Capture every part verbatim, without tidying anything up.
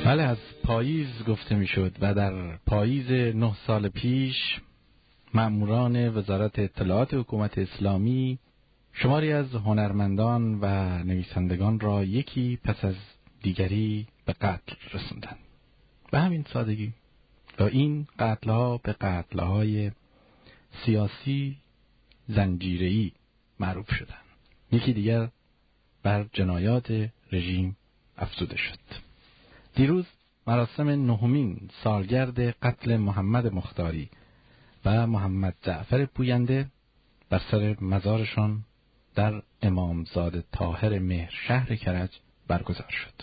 بله، از پاییز گفته میشد و در پاییز نه سال پیش مأموران وزارت اطلاعات حکومت اسلامی شماری از هنرمندان و نویسندگان را یکی پس از دیگری به قتل رسوندند. به همین سادگی و این قتل‌ها به قتل‌های سیاسی زنجیره‌ای معروف شدند. یکی دیگر بر جنایات رژیم افزوده شد. دیروز مراسم نهمین سالگرد قتل محمد مختاری و محمد جعفر پوینده بر سر مزارشان در امامزاده طاهر مهر شهر کرج برگزار شد.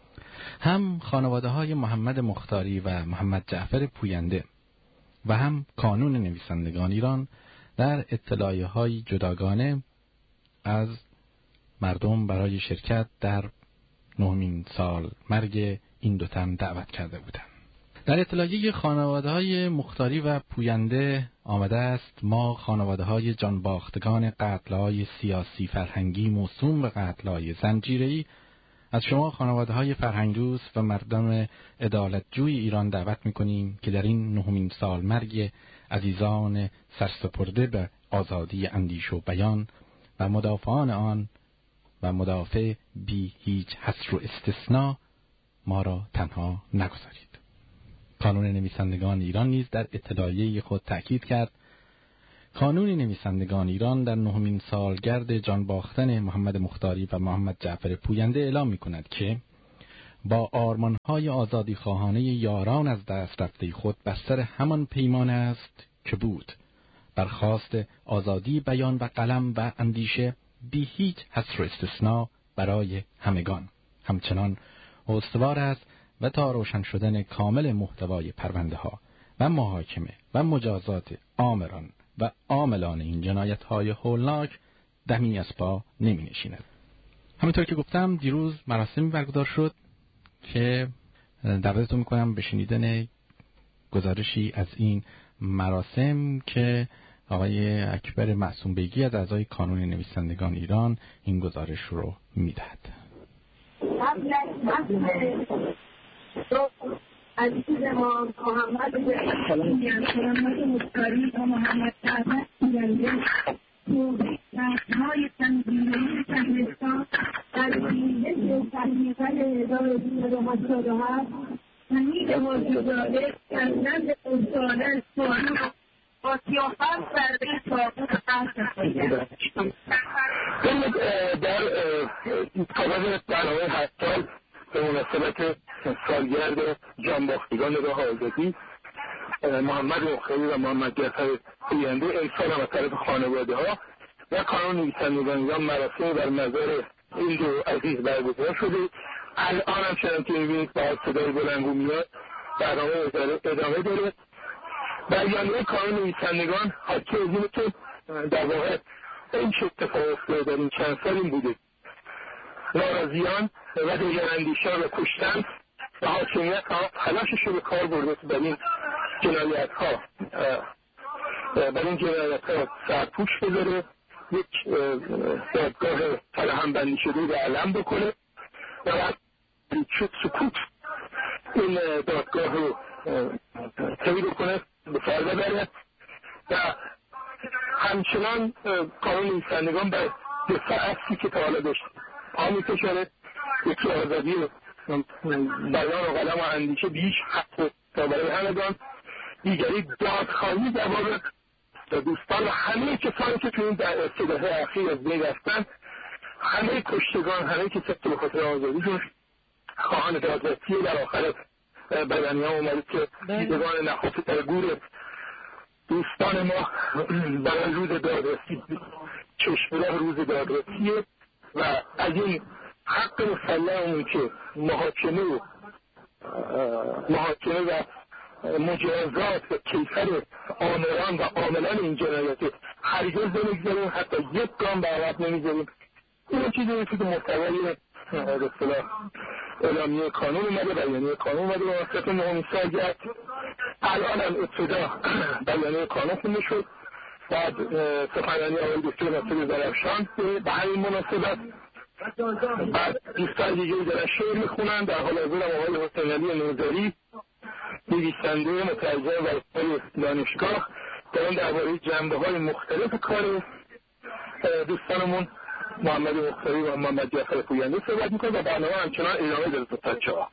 هم خانواده های محمد مختاری و محمد جعفر پوینده و هم کانون نویسندگان ایران در اطلاعیه های جداگانه از مردم برای شرکت در نهمین سال مرگ این دو تن دعوت کرده بودند. در اطلاعیه خانواده های مختاری و پوینده آمده است: ما خانواده های جانباختگان قتل های سیاسی فرهنگی موسوم به قتل های زنجیره‌ای از شما خانواده های فرهنگدوست و مردم عدالتجوی ایران دعوت می‌کنیم که در این نهمین سال مرگ عزیزان سرسپرده به آزادی اندیشه و بیان و مدافعان آن و مدافع بی هیچ حصر و استثناء ما را تنها نگذارید. کانون نویسندگان ایران نیز در اطلاعیه خود تأکید کرد: کانون نویسندگان ایران در نهمین سالگرد جانباختن محمد مختاری و محمد جعفر پوینده اعلام می‌کند که با آرمان‌های آزادی خواهانه یاران از دست رفته خود بر سر همان پیمان است که بود، برخواست آزادی بیان و قلم و اندیشه بی هیچ حصر و استثناء برای همگان همچنان استوار است و تا روشن شدن کامل محتوای پرونده ها و محاکمه و مجازات آمران و عاملان این جنایت های هولناک دمی از پا نمی نشیند. همینطور که گفتم دیروز مراسمی برگزار شد که دعوتتون میکنم به شنیدن گزارشی از این مراسم که آقای اکبر معصوم بیگی از اعضای کانون نویسندگان ایران این گزارش رو میدهد. عزیز ما محمد مختاری و محمد جعفر پوینده های تنظیمی شهرستان در بیمه تحقیقات هزار و دویست و هشتاد و هفت حمید حاجی‌زاده در نزد استادان فاروق با سیاست برده تابوت قصد شده. در کابل برنامه هشت سال به مناسبت سالگرد جانباختگان راه آزادی محمد مختاری و محمد جعفر پوینده امسال هم از طرف خانواده ها و کانون نویسندگان ایران مراسم بر مزار این دو عزیز برگزار شده. الان هم چنان که می‌بینید با صدای بلند میاد برنامه ادامه داره. بیانیه کانون نویسندگان حاکی از اینه که در واقع این چه اتفاق افتاده در این چند سال این بوده: ناراضیان و دگراندیشان را کشتن و حاکمیت ها تلاشش رو به کار برده که بر این جنایت ها بر این جنایت ها سرپوش بذاره، یک دادگاه فراهم بندی شده رو علم بکنه و بعد شد سکوت این دادگاه رو طی بکنه، به سر ببره و همچنان کانون نویسندگان به دفاع اصلی که تا حالا داشت آمی فشاره یکی آزادی بیان و قلم و اندیشه بیش حق تا برای همگان، دیگری دادخواهی در باب دوستان و همه کسانی که تو این سده اخیر از بین رفتن، همه کشتگان، همه که سخت به خاطر آزادیشون خواهان دادرسی در آخر بدنی ها اومده که دیدگان نخست در گور دوستان ما برای روز دادرسی چشمراه روز دادرسیه و از این حق مسلمون که محاکمه و محاکمه و مجازات و کیفر آمران و عاملان این جنایت هرگز نمیگذاریم، حتی یک گام به عقب نمیگذاریم. این چیزی که محتوای به اصطلاح اعلامیه کانون اومده، بیانیه کانون اومده به واسطه نهمین سالگرد. الان هم ابتدا بیانیه کانون خونده شد، بعد سخنرانی آقای دکتر ناصر زرافشان به همین مناسبت بعد دوستان دیگه دارن شعر میخونن. در حال حاضر آقای حسین علی نوذری نویسنده مترجم و استاد دانشگاه دارن درباره جنبه‌های مختلف کار دوستانمون محمد مختاری و محمد جعفر پوینده صحبت میکنه و برنامه همچنان ادامه داره تا بچه ها.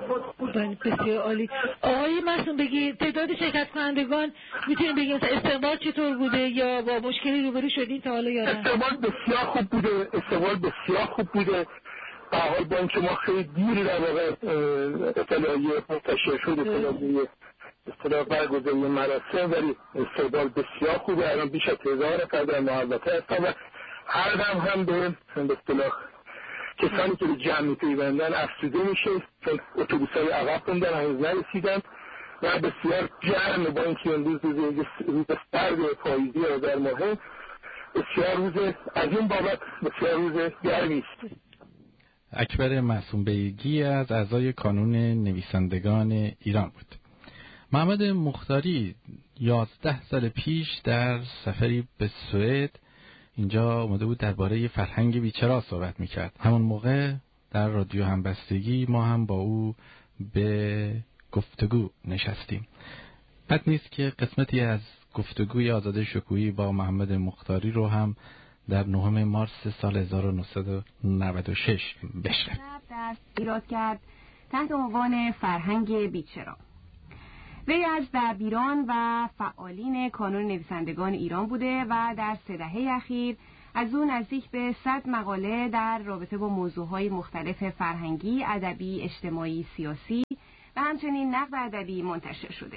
بسیار عالی. آقای معصوم بگی تعداد شرکت کنندگان میتونیم بگیم استقبال چطور بوده یا با مشکلی روبرو شدین تا حالا یا نه؟ استقبال بسیار خوب بوده. استقبال بسیار خوب بوده. به هر حال با اینکه ما خیلی دیر در واقع اطلاعیه منتشر شد، اطلاعیه اصطلاح برگزاری مراسم، ولی استقبال بسیار خوبه. الان بیش از هزار نفر در محوطه هستن و هر دم هم به اصطلاح کسانی که به جمع می‌پیوندن افزوده میشه، چون اتوبوس‌های عقب موندن هنوز نرسیدن و بسیار جمع. با اینکه امروز روز روز سرد پاییزی آذر ماه، بسیار روز از این بابت بسیار روز گرمی است. اکبر معصوم بیگی از اعضای کانون نویسندگان ایران بود. محمد مختاری یازده سال پیش در سفری به سوئد اینجا اومده بود درباره فرهنگ بیچرا صحبت میکرد. همون موقع در رادیو همبستگی ما هم با او به گفتگو نشستیم. بد نیست که قسمتی از گفتگوی آزاده شکویی با محمد مختاری رو هم در نهم مارس سال هزار و نهصد و نود و شش بشنویم. دست ایراد کرد تحت عنوان فرهنگ بیچرا. وی از دبیران و فعالین کانون نویسندگان ایران بوده و در سه دهه اخیر از اون نزدیک به صد مقاله در رابطه با موضوعهای مختلف فرهنگی، ادبی، اجتماعی، سیاسی و همچنین نقد ادبی منتشر شده.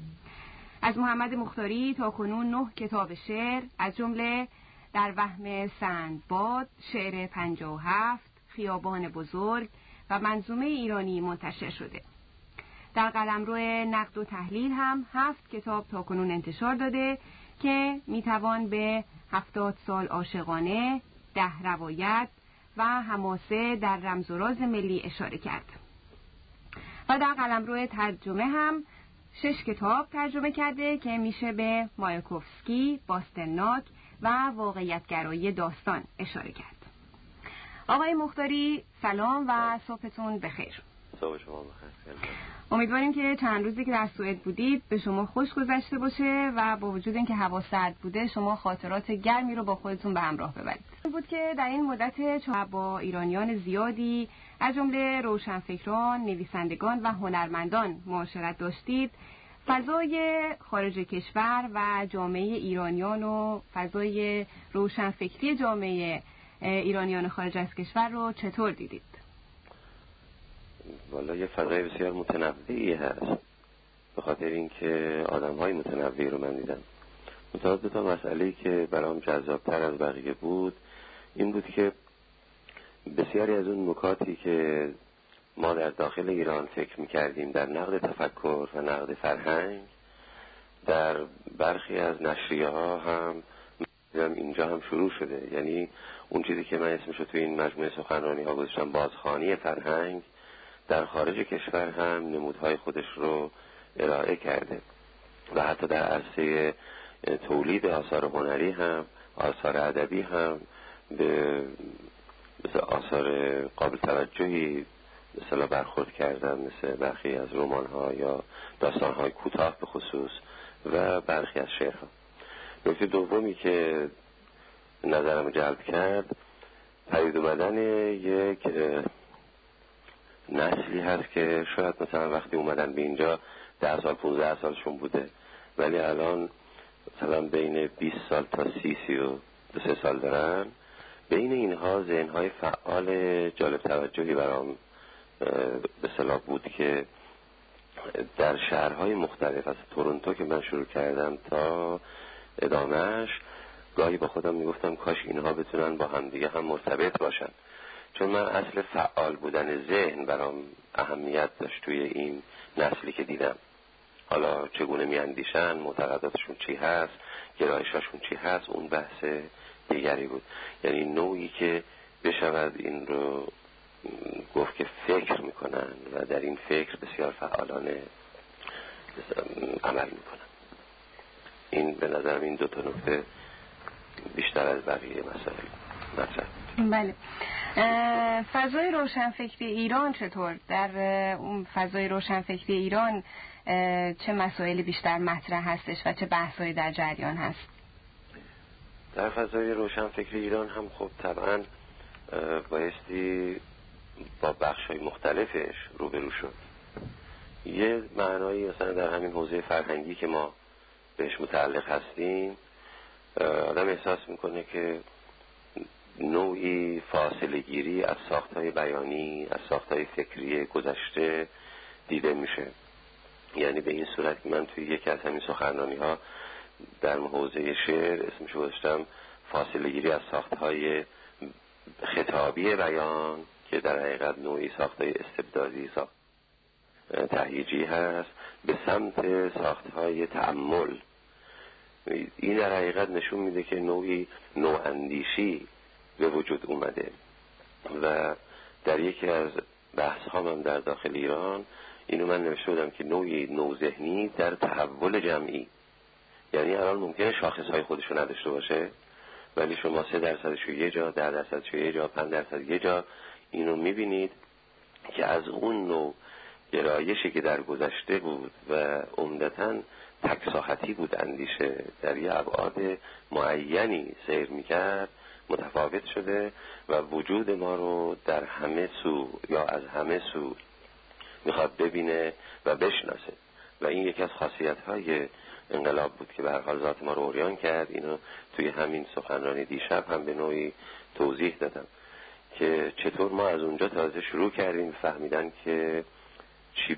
از محمد مختاری تا کنون نه کتاب شعر از جمله در وهم سندباد، شعر پنجاه و هفت، خیابان بزرگ و منظومه ایرانی منتشر شده. در قلمرو نقد و تحلیل هم هفت کتاب تا کنون انتشار داده که میتوان به هفتاد سال عاشقانه، ده روایت و حماسه در رمز و راز ملی اشاره کرد. و در قلمرو ترجمه هم شش کتاب ترجمه کرده که میشه به مایاکوفسکی، باسترناک و واقعیتگرایی داستان اشاره کرد. آقای مختاری سلام و صبحتون بخیر. صبح شما بخیر. امیدواریم که چند روزی که در سوئد بودید به شما خوش گذشته باشه و با وجود اینکه هوا سرد بوده شما خاطرات گرمی رو با خودتون به همراه ببرید. بود که در این مدت چون با ایرانیان زیادی از جمله روشنفکران، نویسندگان و هنرمندان معاشرت داشتید، فضای خارج کشور و جامعه ایرانیان و فضای روشنفکری جامعه ایرانیان خارج از کشور رو چطور دیدید؟ والا یه فضای بسیار متنوعی هست، به خاطر اینکه آدم‌های متنوعی رو من دیدم. متأسفانه تا مسئله‌ای که برام جذاب‌تر از بقیه بود این بود که بسیاری از اون نکاتی که ما در داخل ایران فکر می‌کردیم در نقد تفکر و نقد فرهنگ، در برخی از نشریه‌ها هم اینجا هم شروع شده. یعنی اون چیزی که من اسمشو تو این مجموعه سخنرانی‌ها گذاشتم بازخوانی فرهنگ، در خارج کشور هم نمودهای خودش رو ارائه کرده و حتی در عرصه تولید آثار هنری هم، آثار ادبی هم به مثل آثار قابل توجهی مثلا برخورد کردن، مثل برخی از رمان‌ها یا داستان‌های کوتاه به خصوص و برخی از شعرها. نکته دومی که نظرم جلب کرد پدید اومدن یک نسلی هست که شاید مثلا وقتی اومدن به اینجا ده سال پونزده سالشون بوده، ولی الان مثلا بین بیست سال تا سی سی و دو سه سال دارن. بین اینها ذهن‌های فعال جالب توجهی برام به اصطلاح بود که در شهرهای مختلف از تورنتو که من شروع کردم تا ادامهش گاهی با خودم میگفتم کاش اینها بتونن با هم دیگه هم مرتبط باشن، چون من اصل فعال بودن ذهن برام اهمیت داشت توی این نسلی که دیدم. حالا چگونه میاندیشن، معتقداتشون چی هست، گرایشاشون چی هست، اون بحث دیگری بود. یعنی نوعی که بشود این رو گفت که فکر میکنن و در این فکر بسیار فعالانه عمل میکنن. این به نظرم این دو تا نکته بیشتر از بقیه مسائل مطرح. بله. فضای روشنفکری ایران چطور؟ در اون فضای روشنفکری ایران چه مسائلی بیشتر مطرح هستش و چه بحثایی در جریان هست؟ در فضای روشنفکری ایران هم خب طبعا بایستی با بخش‌های مختلفش روبرو شد. یه معنایی مثلا در همین حوزه فرهنگی که ما بهش متعلق هستیم، آدم احساس میکنه که نوعی فاصله گیری از ساختهای بیانی، از ساختهای فکری گذشته دیده میشه. یعنی به این صورت که من توی یکی از همین سخنرانی ها در حوزه شعر اسمش گذاشتم فاصله گیری از ساختهای خطابی بیان که در حقیقت نوعی ساختهای استبدادی، ساخت تهییجی هست، به سمت ساختهای تأمل. این در حقیقت نشون میده که نوعی نواندیشی به وجود اومده و در یکی از بحث ها من در داخل ایران اینو من نوشته بودم که نوعی نوذهنی در تحول جمعی. یعنی الان ممکنه شاخص های خودشو نداشته باشه ولی شما سه درصدشو یه جا، ده درصدشو یه جا، پنج درصد یه جا اینو میبینید که از اون نوع گرایشی که در گذشته بود و عمدتاً تک ساحتی بود اندیشه در یه ابعاد معینی سیر میکرد متفاوت شده و وجود ما رو در همه سو یا از همه سو میخواد ببینه و بشناسه و این یکی از خاصیت‌های انقلاب بود که به هر حال ذات ما رو عریان کرد. اینو توی همین سخنرانی دیشب هم به نوعی توضیح دادم که چطور ما از اونجا تازه شروع کردیم فهمیدن که